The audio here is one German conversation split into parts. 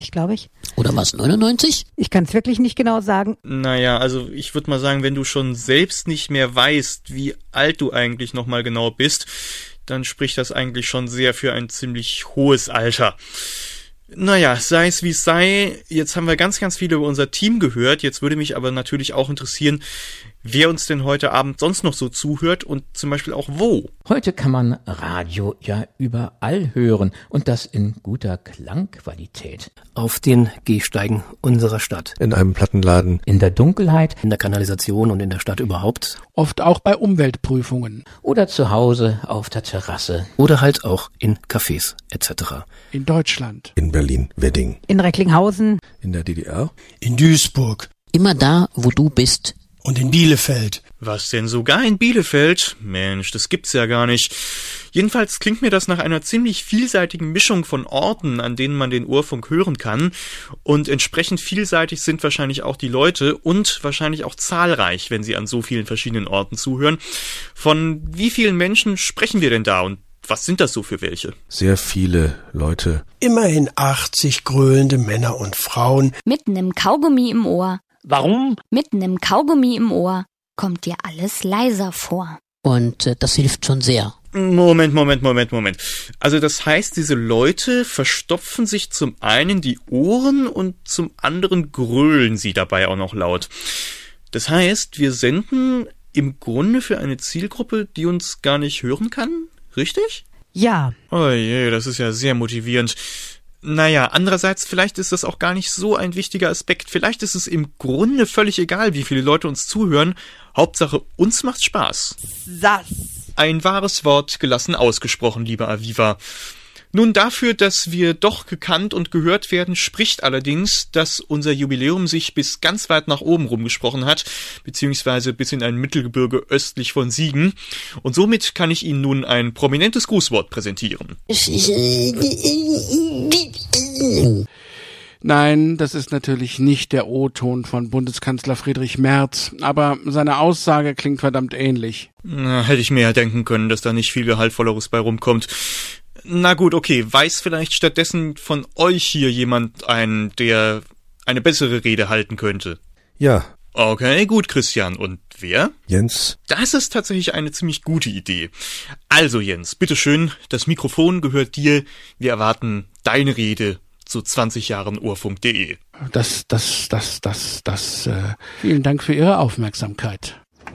glaube ich. Oder was, 99? Ich kann es wirklich nicht genau sagen. Naja, also ich würde mal sagen, wenn du schon selbst nicht mehr weißt, wie alt du eigentlich nochmal genau bist, dann spricht das eigentlich schon sehr für ein ziemlich hohes Alter. Naja, sei es wie es sei, jetzt haben wir ganz, ganz viel über unser Team gehört. Jetzt würde mich aber natürlich auch interessieren, wer uns denn heute Abend sonst noch so zuhört und zum Beispiel auch wo. Heute kann man Radio ja überall hören und das in guter Klangqualität. Auf den Gehsteigen unserer Stadt. In einem Plattenladen. In der Dunkelheit. In der Kanalisation und in der Stadt überhaupt. Oft auch bei Umweltprüfungen. Oder zu Hause auf der Terrasse. Oder halt auch in Cafés etc. In Deutschland. In Berlin-Wedding. In Recklinghausen. In der DDR. In Duisburg. Immer da, wo du bist. Und in Bielefeld. Was denn, sogar in Bielefeld? Mensch, das gibt's ja gar nicht. Jedenfalls klingt mir das nach einer ziemlich vielseitigen Mischung von Orten, an denen man den Urfunk hören kann. Und entsprechend vielseitig sind wahrscheinlich auch die Leute und wahrscheinlich auch zahlreich, wenn sie an so vielen verschiedenen Orten zuhören. Von wie vielen Menschen sprechen wir denn da und was sind das so für welche? Sehr viele Leute. Immerhin 80 gröhlende Männer und Frauen. Mit nem Kaugummi im Ohr. Warum? Mit nem Kaugummi im Ohr kommt dir alles leiser vor. Und das hilft schon sehr. Moment. Also das heißt, diese Leute verstopfen sich zum einen die Ohren und zum anderen grölen sie dabei auch noch laut. Das heißt, wir senden im Grunde für eine Zielgruppe, die uns gar nicht hören kann, richtig? Ja. Oh je, das ist ja sehr motivierend. Naja, andererseits, vielleicht ist das auch gar nicht so ein wichtiger Aspekt. Vielleicht ist es im Grunde völlig egal, wie viele Leute uns zuhören. Hauptsache, uns macht's Spaß. Ein wahres Wort gelassen ausgesprochen, liebe Aviva. Nun, dafür, dass wir doch gekannt und gehört werden, spricht allerdings, dass unser Jubiläum sich bis ganz weit nach oben rumgesprochen hat, beziehungsweise bis in ein Mittelgebirge östlich von Siegen. Und somit kann ich Ihnen nun ein prominentes Grußwort präsentieren. Nein, das ist natürlich nicht der O-Ton von Bundeskanzler Friedrich Merz, aber seine Aussage klingt verdammt ähnlich. Na, hätte ich mir ja denken können, dass da nicht viel Gehaltvolleres bei rumkommt. Na gut, okay, weiß vielleicht stattdessen von euch hier jemand einen, der eine bessere Rede halten könnte? Ja. Okay, gut, Christian. Und wer? Jens. Das ist tatsächlich eine ziemlich gute Idee. Also Jens, bitteschön, das Mikrofon gehört dir. Wir erwarten deine Rede zu 20 Jahren Urfunk.de. Vielen Dank für Ihre Aufmerksamkeit.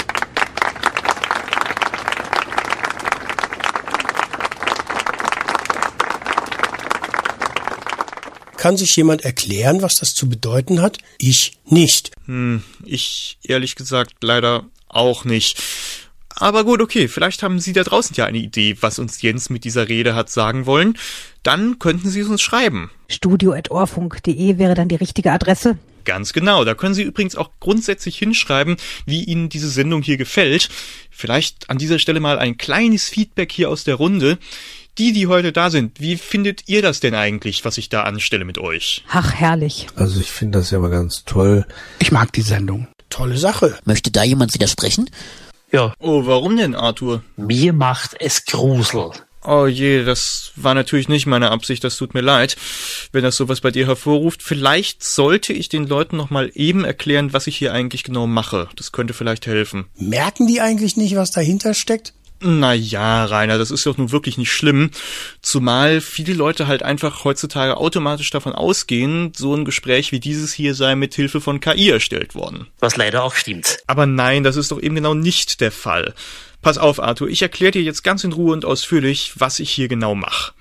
Kann sich jemand erklären, was das zu bedeuten hat? Ich nicht. Ich ehrlich gesagt leider auch nicht. Aber gut, okay, vielleicht haben Sie da draußen ja eine Idee, was uns Jens mit dieser Rede hat sagen wollen. Dann könnten Sie es uns schreiben. studio@orfunk.de wäre dann die richtige Adresse. Ganz genau, da können Sie übrigens auch grundsätzlich hinschreiben, wie Ihnen diese Sendung hier gefällt. Vielleicht an dieser Stelle mal ein kleines Feedback hier aus der Runde. Die heute da sind, wie findet ihr das denn eigentlich, was ich da anstelle mit euch? Ach, herrlich. Also ich finde das ja mal ganz toll. Ich mag die Sendung. Tolle Sache. Möchte da jemand widersprechen? Ja. Oh, warum denn, Arthur? Mir macht es Grusel. Oh je, das war natürlich nicht meine Absicht, das tut mir leid, wenn das sowas bei dir hervorruft. Vielleicht sollte ich den Leuten noch mal eben erklären, was ich hier eigentlich genau mache. Das könnte vielleicht helfen. Merken die eigentlich nicht, was dahinter steckt? Naja, Rainer, das ist doch nun wirklich nicht schlimm. Zumal viele Leute halt einfach heutzutage automatisch davon ausgehen, so ein Gespräch wie dieses hier sei mit Hilfe von KI erstellt worden. Was leider auch stimmt. Aber nein, das ist doch eben genau nicht der Fall. Pass auf, Arthur, ich erkläre dir jetzt ganz in Ruhe und ausführlich, was ich hier genau mache.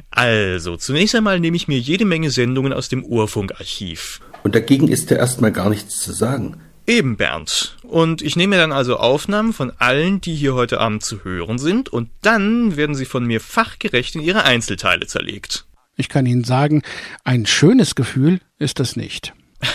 Also, zunächst einmal nehme ich mir jede Menge Sendungen aus dem Urfunkarchiv. Und dagegen ist ja erstmal gar nichts zu sagen. Eben, Bernd. Und ich nehme mir dann also Aufnahmen von allen, die hier heute Abend zu hören sind, und dann werden sie von mir fachgerecht in ihre Einzelteile zerlegt. Ich kann Ihnen sagen, ein schönes Gefühl ist das nicht.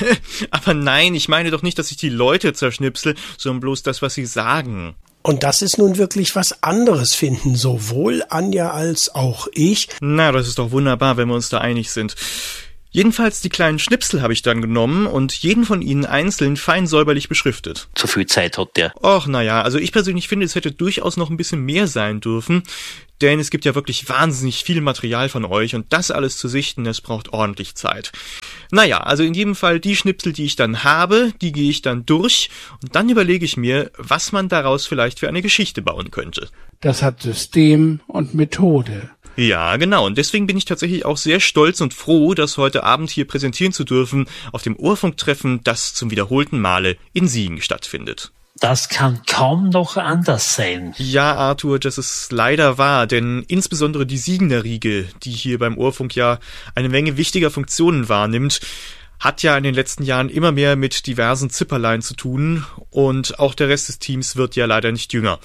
Aber nein, ich meine doch nicht, dass ich die Leute zerschnipsel, sondern bloß das, was sie sagen. Und das ist nun wirklich was anderes, finden sowohl Anja als auch ich. Na, das ist doch wunderbar, wenn wir uns da einig sind. Jedenfalls die kleinen Schnipsel habe ich dann genommen und jeden von ihnen einzeln fein säuberlich beschriftet. Zu viel Zeit hat der. Och, naja, also ich persönlich finde, es hätte durchaus noch ein bisschen mehr sein dürfen, Denn es gibt ja wirklich wahnsinnig viel Material von euch und das alles zu sichten, das braucht ordentlich Zeit. Naja, also in jedem Fall die Schnipsel, die ich dann habe, die gehe ich dann durch und dann überlege ich mir, was man daraus vielleicht für eine Geschichte bauen könnte. Das hat System und Methode. Ja, genau. Und deswegen bin ich tatsächlich auch sehr stolz und froh, das heute Abend hier präsentieren zu dürfen auf dem Ohrfunktreffen, das zum wiederholten Male in Siegen stattfindet. Das kann kaum noch anders sein. Ja, Arthur, das ist leider wahr, denn insbesondere die Siegener Riege, die hier beim Ohrfunk ja eine Menge wichtiger Funktionen wahrnimmt, hat ja in den letzten Jahren immer mehr mit diversen Zipperlein zu tun und auch der Rest des Teams wird ja leider nicht jünger.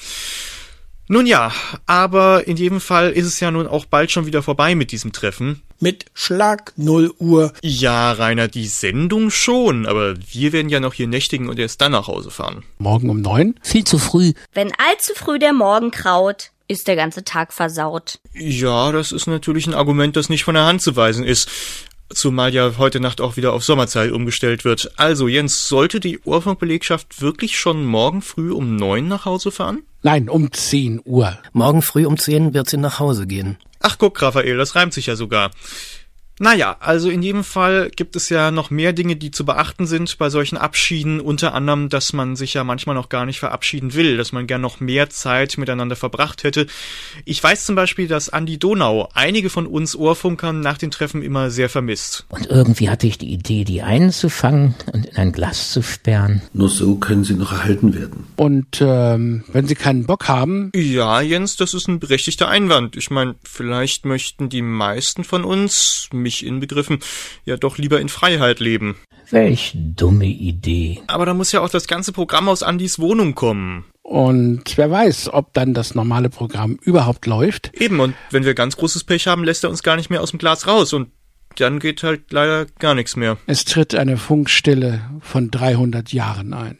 Nun ja, aber in jedem Fall ist es ja nun auch bald schon wieder vorbei mit diesem Treffen. Mit Schlag 0 Uhr. Ja, Rainer, die Sendung schon, aber wir werden ja noch hier nächtigen und erst dann nach Hause fahren. Morgen um 9? Viel zu früh. Wenn allzu früh der Morgen graut, ist der ganze Tag versaut. Ja, das ist natürlich ein Argument, das nicht von der Hand zu weisen ist. Zumal ja heute Nacht auch wieder auf Sommerzeit umgestellt wird. Also, Jens, sollte die Ohrfunkbelegschaft wirklich schon morgen früh um 9 nach Hause fahren? Nein, um 10 Uhr. Morgen früh um 10 wird sie nach Hause gehen. Ach guck, Raphael, das reimt sich ja sogar. Naja, also in jedem Fall gibt es ja noch mehr Dinge, die zu beachten sind bei solchen Abschieden. Unter anderem, dass man sich ja manchmal noch gar nicht verabschieden will, dass man gern noch mehr Zeit miteinander verbracht hätte. Ich weiß zum Beispiel, dass Andi Donau einige von uns Ohrfunkern nach den Treffen immer sehr vermisst. Und irgendwie hatte ich die Idee, die einzufangen und in ein Glas zu sperren. Nur so können sie noch erhalten werden. Und wenn Sie keinen Bock haben? Ja, Jens, das ist ein berechtigter Einwand. Ich meine, vielleicht möchten die meisten von uns, mich inbegriffen, ja doch lieber in Freiheit leben. Welch dumme Idee. Aber da muss ja auch das ganze Programm aus Andis Wohnung kommen. Und wer weiß, ob dann das normale Programm überhaupt läuft. Eben, und wenn wir ganz großes Pech haben, lässt er uns gar nicht mehr aus dem Glas raus und dann geht halt leider gar nichts mehr. Es tritt eine Funkstille von 300 Jahren ein.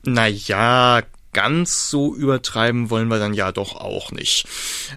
Naja, ganz so übertreiben wollen wir dann ja doch auch nicht.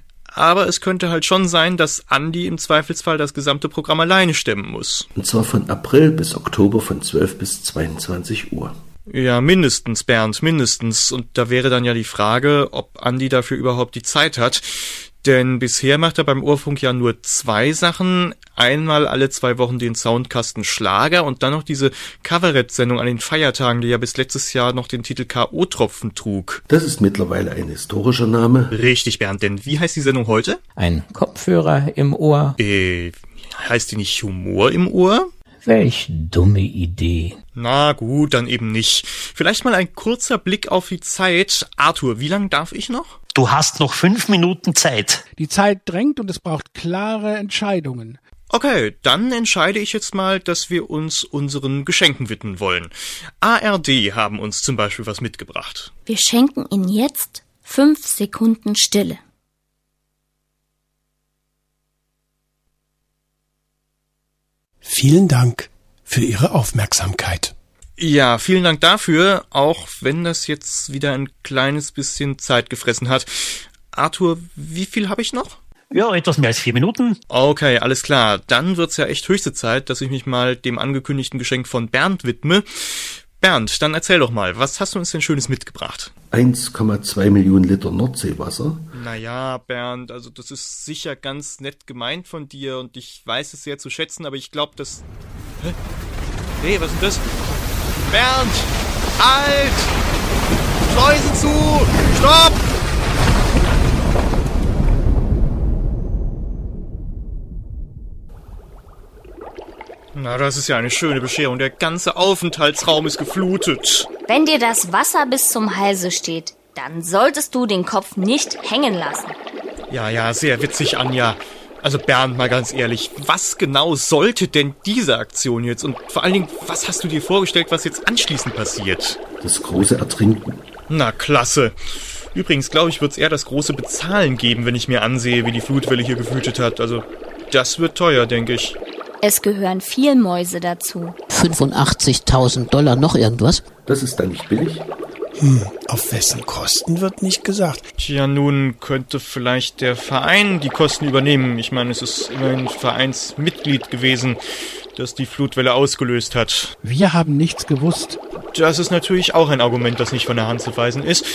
Aber es könnte halt schon sein, dass Andi im Zweifelsfall das gesamte Programm alleine stemmen muss. Und zwar von April bis Oktober von 12 bis 22 Uhr. Ja, mindestens, Bernd, mindestens. Und da wäre dann ja die Frage, ob Andi dafür überhaupt die Zeit hat. Denn bisher macht er beim Ohrfunk ja nur 2 Sachen. Einmal alle 2 Wochen den Soundkasten Schlager und dann noch diese Kabarett-Sendung an den Feiertagen, die ja bis letztes Jahr noch den Titel K.O.-Tropfen trug. Das ist mittlerweile ein historischer Name. Richtig, Bernd, denn wie heißt die Sendung heute? Ein Kopfhörer im Ohr. Heißt die nicht Humor im Ohr? Welch dumme Idee. Na gut, dann eben nicht. Vielleicht mal ein kurzer Blick auf die Zeit. Arthur, wie lang darf ich noch? Du hast noch 5 Minuten Zeit. Die Zeit drängt und es braucht klare Entscheidungen. Okay, dann entscheide ich jetzt mal, dass wir uns unseren Geschenken widmen wollen. ARD haben uns zum Beispiel was mitgebracht. Wir schenken Ihnen jetzt 5 Sekunden Stille. Vielen Dank für Ihre Aufmerksamkeit. Ja, vielen Dank dafür, auch wenn das jetzt wieder ein kleines bisschen Zeit gefressen hat. Arthur, wie viel habe ich noch? Ja, etwas mehr als 4 Minuten. Okay, alles klar. Dann wird's ja echt höchste Zeit, dass ich mich mal dem angekündigten Geschenk von Bernd widme. Bernd, dann erzähl doch mal, was hast du uns denn Schönes mitgebracht? 1,2 Millionen Liter Nordseewasser. Naja, Bernd, also das ist sicher ganz nett gemeint von dir und ich weiß es sehr zu schätzen, aber ich glaube, das... Hä? Hey, was ist denn das? Bernd! Halt! Schleusen zu! Stopp! Na, das ist ja eine schöne Bescherung. Der ganze Aufenthaltsraum ist geflutet. Wenn dir das Wasser bis zum Halse steht, dann solltest du den Kopf nicht hängen lassen. Ja, sehr witzig, Anja. Also Bernd, mal ganz ehrlich, was genau sollte denn diese Aktion jetzt? Und vor allen Dingen, was hast du dir vorgestellt, was jetzt anschließend passiert? Das große Ertrinken. Na, klasse. Übrigens, glaube ich, wird es eher das große Bezahlen geben, wenn ich mir ansehe, wie die Flutwelle hier gewütet hat. Also, das wird teuer, denke ich. Es gehören viel Mäuse dazu. $85.000 noch irgendwas? Das ist dann nicht billig? Auf wessen Kosten wird nicht gesagt. Tja, nun könnte vielleicht der Verein die Kosten übernehmen. Ich meine, es ist immerhin Vereinsmitglied gewesen, das die Flutwelle ausgelöst hat. Wir haben nichts gewusst. Das ist natürlich auch ein Argument, das nicht von der Hand zu weisen ist.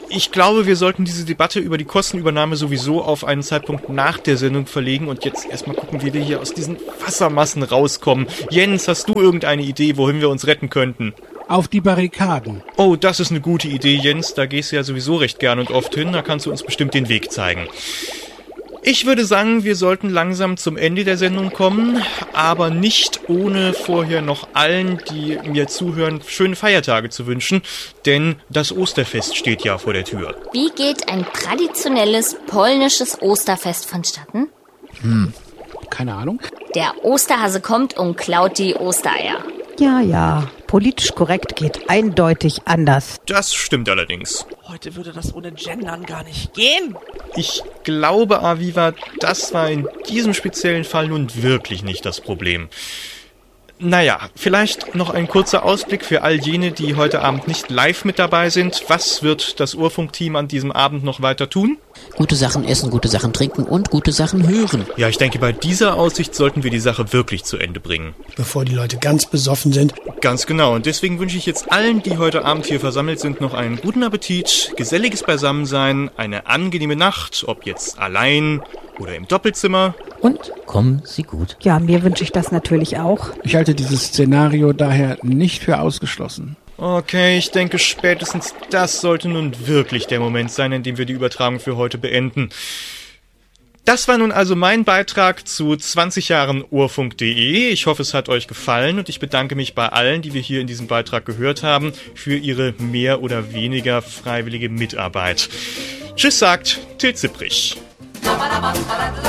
Ich glaube, wir sollten diese Debatte über die Kostenübernahme sowieso auf einen Zeitpunkt nach der Sendung verlegen und jetzt erstmal gucken, wie wir hier aus diesen Wassermassen rauskommen. Jens, hast du irgendeine Idee, wohin wir uns retten könnten? Auf die Barrikaden. Oh, das ist eine gute Idee, Jens. Da gehst du ja sowieso recht gern und oft hin. Da kannst du uns bestimmt den Weg zeigen. Ich würde sagen, wir sollten langsam zum Ende der Sendung kommen, aber nicht ohne vorher noch allen, die mir zuhören, schöne Feiertage zu wünschen, denn das Osterfest steht ja vor der Tür. Wie geht ein traditionelles polnisches Osterfest vonstatten? Keine Ahnung. Der Osterhase kommt und klaut die Ostereier. Ja, politisch korrekt geht eindeutig anders. Das stimmt allerdings. Heute würde das ohne Gendern gar nicht gehen. Ich glaube, Aviva, das war in diesem speziellen Fall nun wirklich nicht das Problem. Naja, vielleicht noch ein kurzer Ausblick für all jene, die heute Abend nicht live mit dabei sind. Was wird das Urfunk-Team an diesem Abend noch weiter tun? Gute Sachen essen, gute Sachen trinken und gute Sachen hören. Ja, ich denke, bei dieser Aussicht sollten wir die Sache wirklich zu Ende bringen. Bevor die Leute ganz besoffen sind. Ganz genau. Und deswegen wünsche ich jetzt allen, die heute Abend hier versammelt sind, noch einen guten Appetit, geselliges Beisammensein, eine angenehme Nacht, ob jetzt allein oder im Doppelzimmer. Und kommen Sie gut. Ja, mir wünsche ich das natürlich auch. Ich halte dieses Szenario daher nicht für ausgeschlossen. Okay, ich denke, spätestens das sollte nun wirklich der Moment sein, in dem wir die Übertragung für heute beenden. Das war nun also mein Beitrag zu 20 Jahren Urfunk.de. Ich hoffe, es hat euch gefallen und ich bedanke mich bei allen, die wir hier in diesem Beitrag gehört haben, für ihre mehr oder weniger freiwillige Mitarbeit. Tschüss sagt Till Zipprich. Ba ba ba ba ba.